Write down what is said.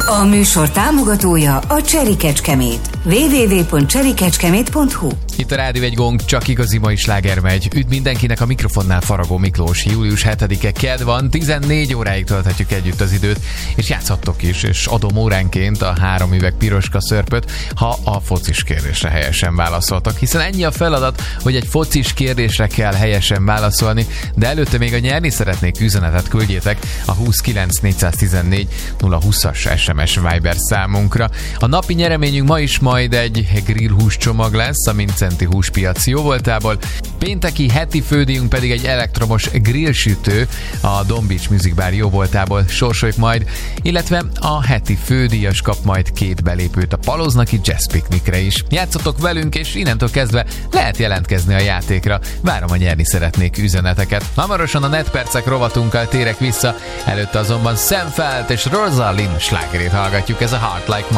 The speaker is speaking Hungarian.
A műsor támogatója a Cseri Kecskemét. www.cserikecskemét.hu. Itt a Rádió egy gong, csak igazi mai sláger megy. Üdv mindenkinek, a mikrofonnál Faragó Miklós. Július 7-e kedd van, 14 óráig tölthetjük együtt az időt, és játszhattok is, és adom óránként a 3 üveg piroska szörpöt, ha a focis kérdésre helyesen válaszoltak. Hiszen ennyi a feladat, hogy egy focis kérdésre kell helyesen válaszolni, de előtte még a nyerni szeretnék üzenetet küldjétek a 29 414 020-as SMS Viber számunkra. A napi nyereményünk ma is majd egy grill húscsomag lesz a Mincenti húspiac jóvoltából. Pénteki heti fődíjunk pedig egy elektromos grillsütő a Don Beach Music Bar jóvoltából sorsoljuk majd, illetve a heti fődíjas kap majd 2 belépőt a Paloznaki Jazz Picnicre is. Játszatok velünk, és innentől kezdve lehet jelentkezni a játékra. Várom a nyerni szeretnék üzeneteket. Hamarosan a Netpercek rovatunkkal térek vissza, előtte azonban Sam Feldt és Rosalind slágerét hallgatjuk, ez a Heart Like